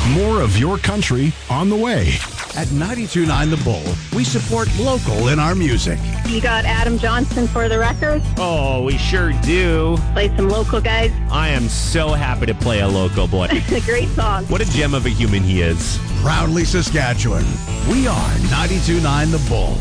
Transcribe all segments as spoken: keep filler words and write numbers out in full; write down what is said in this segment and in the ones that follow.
More of your country on the way. At ninety-two point nine The Bull, we support local in our music. You got Adam Johnson for the record? Oh, we sure do. Play some local guys. I am so happy to play a local boy. Great song. What a gem of a human he is. Proudly Saskatchewan. We are ninety-two point nine The Bull.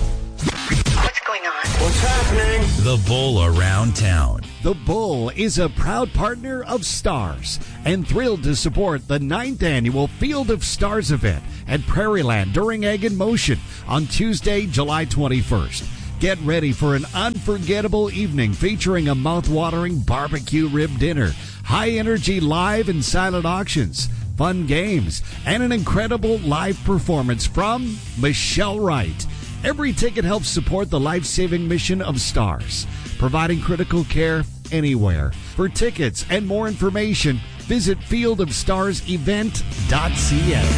What's going on? What's happening? The Bull Around Town. The Bull is a proud partner of Stars and thrilled to support the ninth annual Field of Stars event at Prairieland during Egg in Motion on Tuesday, July twenty-first. Get ready for an unforgettable evening featuring a mouth-watering barbecue rib dinner, high-energy live and silent auctions, fun games, and an incredible live performance from Michelle Wright. Every ticket helps support the life-saving mission of Stars, providing critical care anywhere. For tickets and more information, visit field of stars event dot c a.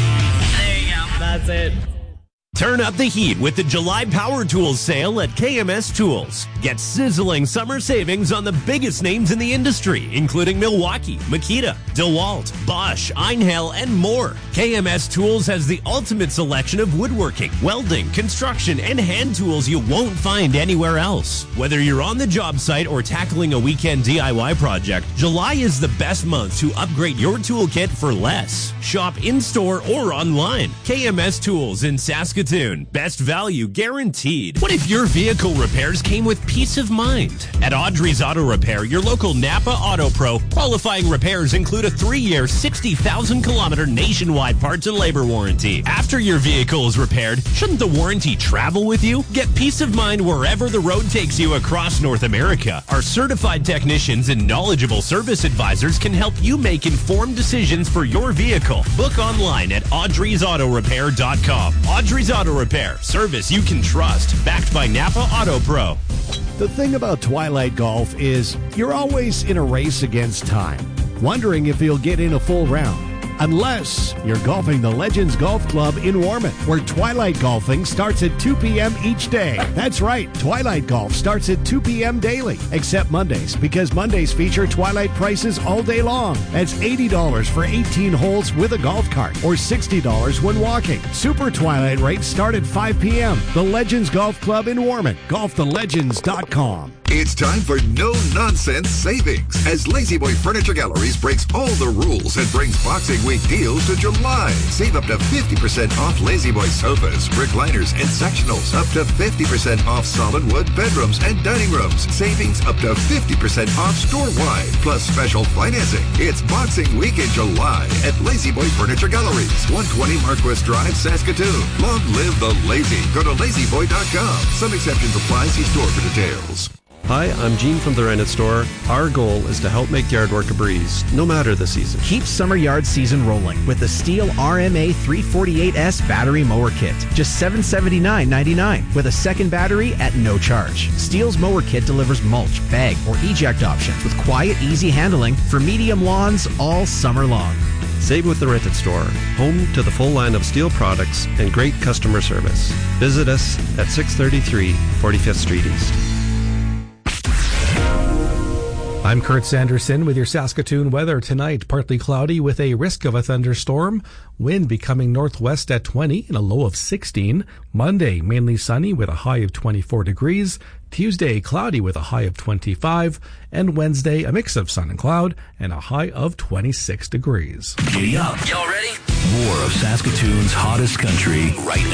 There you go. That's it. Turn up the heat with the July Power Tools sale at K M S Tools. Get sizzling summer savings on the biggest names in the industry, including Milwaukee, Makita, DeWalt, Bosch, Einhell, and more. K M S Tools has the ultimate selection of woodworking, welding, construction, and hand tools you won't find anywhere else. Whether you're on the job site or tackling a weekend D I Y project, July is the best month to upgrade your toolkit for less. Shop in-store or online. K M S Tools in Saskatoon. Best value guaranteed. What if your vehicle repairs came with peace of mind? At Audrey's Auto Repair, your local Napa Auto Pro, qualifying repairs include a three-year, sixty thousand kilometer nationwide parts and labor warranty. After your vehicle is repaired, shouldn't the warranty travel with you? Get peace of mind wherever the road takes you across North America. Our certified technicians and knowledgeable service advisors can help you make informed decisions for your vehicle. Book online at audreys auto repair dot com. Audrey's Auto Repair, service you can trust, backed by Napa Auto Pro. The thing about Twilight Golf is you're always in a race against time, wondering if you'll get in a full round. Unless you're golfing the Legends Golf Club in Warman, where Twilight Golfing starts at two p.m. each day. That's right, Twilight Golf starts at two p.m. daily, except Mondays, because Mondays feature Twilight prices all day long. That's eighty dollars for eighteen holes with a golf cart, or sixty dollars when walking. Super Twilight rates start at five p.m. The Legends Golf Club in Warman, golf the legends dot com. It's time for no-nonsense savings as Lazy Boy Furniture Galleries breaks all the rules and brings Boxing Week deals to July. Save up to fifty percent off Lazy Boy sofas, recliners, and sectionals. Up to fifty percent off solid wood bedrooms and dining rooms. Savings up to fifty percent off store-wide, plus special financing. It's Boxing Week in July at Lazy Boy Furniture Galleries, one twenty Marquess Drive, Saskatoon. Long live the lazy. Go to lazy boy dot com. Some exceptions apply. See store for details. Hi, I'm Gene from the Rennet Store. Our goal is to help make yard work a breeze, no matter the season. Keep summer yard season rolling with the Steel R M A three forty-eight S battery mower kit. Just seven hundred seventy-nine ninety-nine with a second battery at no charge. Steel's mower kit delivers mulch, bag, or eject options with quiet, easy handling for medium lawns all summer long. Save with the Rennet Store, home to the full line of Steel products and great customer service. Visit us at six thirty-three forty-fifth Street East. I'm Kurt Sanderson with your Saskatoon weather tonight. Partly cloudy with a risk of a thunderstorm. Wind becoming northwest at twenty and a low of sixteen. Monday, mainly sunny with a high of twenty-four degrees. Tuesday, cloudy with a high of twenty-five. And Wednesday, a mix of sun and cloud and a high of twenty-six degrees. Giddy up. Y'all ready? More of Saskatoon's hottest country right now.